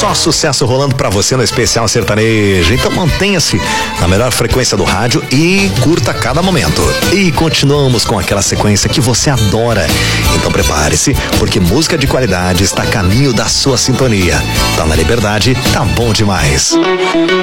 Só sucesso rolando pra você no Especial Sertanejo. Então mantenha-se na melhor frequência do rádio e curta cada momento. E continuamos com aquela sequência que você adora. Então prepare-se, porque música de qualidade está a caminho da sua sintonia. Tá na Liberdade, tá bom demais.